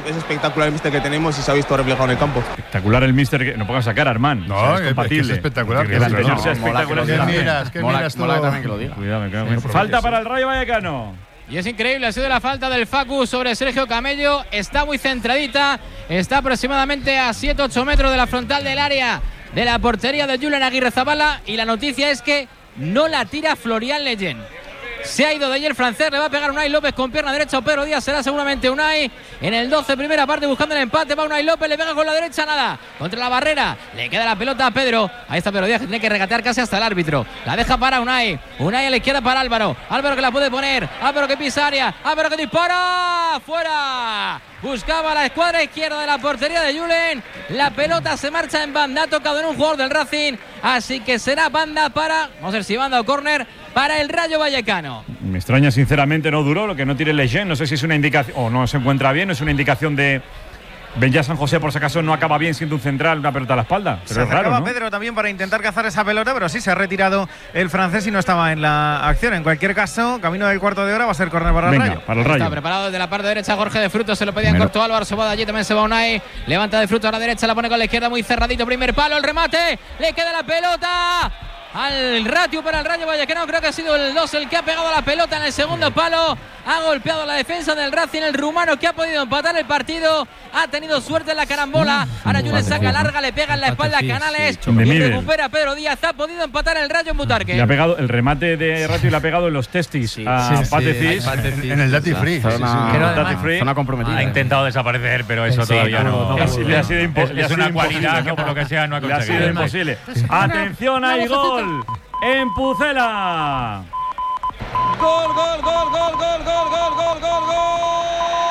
Es espectacular el míster que tenemos y se ha visto reflejado en el campo. Espectacular el míster que no pongas a sacar a Armán. No, o sea, es compatible. es espectacular. Que el anterior sea espectacular. ¿Qué miras? ¿Qué miras tú? Mola también que lo diga. Cuidado, me cago en falta para el Rayo Vallecano. Y es increíble, ha sido la falta del Facu sobre Sergio Camello. Está muy centradita, está aproximadamente a 7-8 metros de la frontal del área de la portería de Julen Aguirrezabala. Y la noticia es que no la tira Florian Leyen. Se ha ido de allí el francés, le va a pegar Unai López con pierna derecha o Pedro Díaz, será seguramente Unai en el 12, primera parte buscando el empate, va Unai López, le pega con la derecha, nada, contra la barrera, le queda la pelota a Pedro, ahí está Pedro Díaz que tiene que regatear casi hasta el árbitro, la deja para Unai a la izquierda para Álvaro que la puede poner, Álvaro que pisa área, Álvaro que dispara, fuera, buscaba la escuadra izquierda de la portería de Julen, la pelota se marcha en banda, ha tocado en un jugador del Racing, así que será banda para, vamos a ver si banda o córner, para el Rayo Vallecano. Me extraña sinceramente, no duró, lo que no tire Leyen, no sé si es una indicación, o no se encuentra bien, no es una indicación de Benja San José, por si acaso no acaba bien siendo un central, una pelota a la espalda, pero se es raro, ¿no? Pedro también para intentar cazar esa pelota, pero sí se ha retirado el francés y no estaba en la acción. En cualquier caso, camino del cuarto de hora va a ser córner para el Rayo. Para el Rayo. Está preparado desde la parte derecha Jorge de Frutos, se lo pedía en corto Álvaro, se va de allí, también se va Unai, levanta de Frutos a la derecha, la pone con la izquierda muy cerradito, primer palo, el remate, le queda la pelota al Ratio para el Rayo Vallecano, creo que ha sido el 2 el que ha pegado la pelota en el segundo palo, ha golpeado la defensa del Racing, el rumano que ha podido empatar el partido, ha tenido suerte en la carambola, ahora Julen saca larga, le pega en la espalda a Canales y recupera Pedro Díaz, ha podido empatar el Rayo en Butarque. Le ha pegado el remate de Ratio y le ha pegado en los testis a Patecis en el Duty Free. Zona comprometida. Ha intentado desaparecer, pero eso todavía no. Le ha sido imposible. Es una cualidad que por lo que sea no ha conseguido. Le ha sido imposible. Atención, hay gol en Pucela. Gol, gol, gol, gol, gol, gol, gol, gol, gol, gol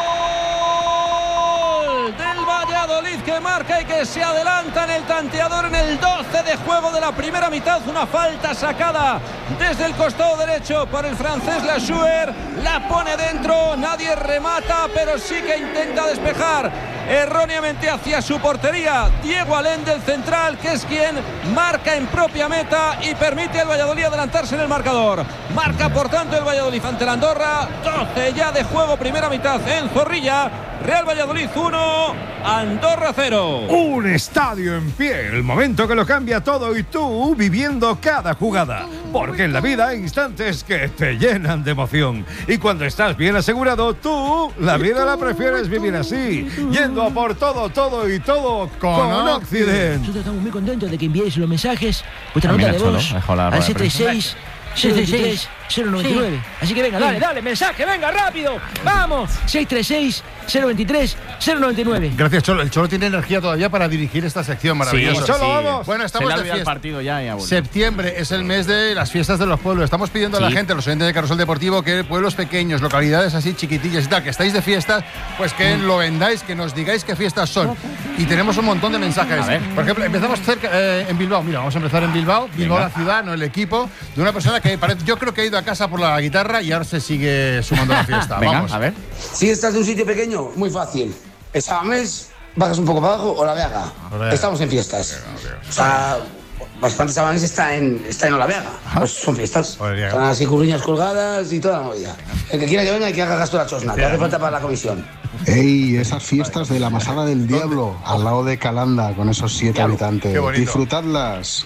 del Valladolid que marca y que se adelanta en el tanteador en el 12 de juego de la primera mitad. Una falta sacada desde el costado derecho por el francés Lassuer, la pone dentro, nadie remata, pero sí que intenta despejar erróneamente hacia su portería Diego Alén del central, que es quien marca en propia meta y permite al Valladolid adelantarse en el marcador. Marca por tanto el Valladolid ante la Andorra, 12 ya de juego, primera mitad en Zorrilla. Real Valladolid 1, Andorra 0. Un estadio en pie, el momento que lo cambia todo y tú viviendo cada jugada. Porque en la vida hay instantes que te llenan de emoción. Y cuando estás bien asegurado, tú la vida la prefieres vivir así, yendo a por todo, todo y todo con Occident. Nosotros estamos muy contentos de que enviéis los mensajes, vuestra nota de voz al 76 636 099. Así que venga, dale, mensaje, venga, rápido, vamos. 636 023 099. Gracias, Cholo. El Cholo tiene energía todavía para dirigir esta sección maravillosa. Sí, Cholo, vamos. Bueno, estamos de fiesta. Partido ya y Septiembre es el mes de las fiestas de los pueblos. Estamos pidiendo a la gente, a los oyentes de Carrusel Deportivo, que pueblos pequeños, localidades así chiquitillas y tal, que estáis de fiestas, pues que lo vendáis, que nos digáis qué fiestas son. Y tenemos un montón de mensajes. Por ejemplo, empezamos cerca en Bilbao. Mira, vamos a empezar en Bilbao. Bilbao, la ciudad, no el equipo, de una persona que yo creo que ha ido a casa por la guitarra y ahora se sigue sumando a la fiesta. Venga, vamos. a ver. Si estás de un sitio pequeño, muy fácil. Exámenes, bajas un poco para abajo o la Vega. Estamos en fiestas. O sea, bastantes Exámenes está en Olavega. Pues son fiestas. Están así curriñas colgadas y toda la movida. El que quiera que venga y que haga gasto de la chosna, que hace falta para la comisión. ¡Ey! Esas fiestas de la Masada del Diablo, al lado de Calanda, con esos 7 habitantes. Disfrutadlas.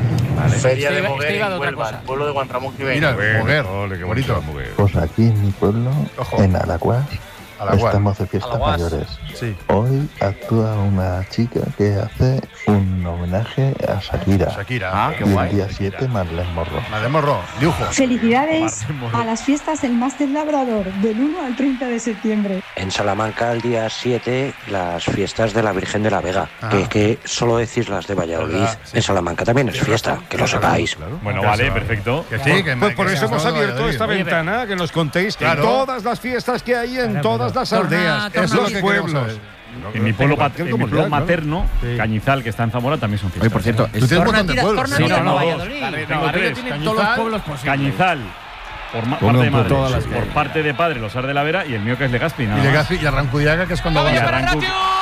Feria de Moguer en Huelva, pueblo de Guantramón que viene. Mira, Moguer, qué bonito. Pues aquí en mi pueblo, en Alacuás, estamos de fiestas mayores. Sí. Hoy actúa una chica que hace un homenaje a Shakira. Qué y guay. el día 7 Marlene Morro. Marlene Morro, dibujo. Felicidades a las fiestas del Máster Labrador, del 1 al 30 de septiembre. En Salamanca, el día 7, las fiestas de la Virgen de la Vega. Que solo decís las de Valladolid. En Salamanca también es fiesta, que lo sepáis. Bueno, vale, perfecto. Pues por eso hemos abierto esta ventana, que nos contéis todas las fiestas que hay en todas las aldeas, en los pueblos. En mi pueblo materno, Cañizal, que está en Zamora, también son fiestas. Oye, por cierto, ¿tú tienes un montón de pueblos? Sí, tengo tres. Cañizal, por parte de padre, Los Ar de la Vera, y el mío que es Legazpi. Y Legazpi y Arrancudiaga, que es cuando va.